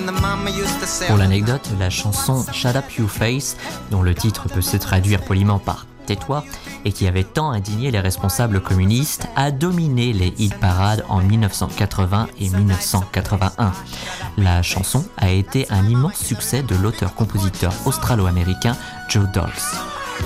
Pour l'anecdote, la chanson Shut Up You Face, dont le titre peut se traduire poliment par Tais-toi, et qui avait tant indigné les responsables communistes, a dominé les hit parades en 1980 et 1981. La chanson a été un immense succès de l'auteur-compositeur australo-américain Joe Dawes.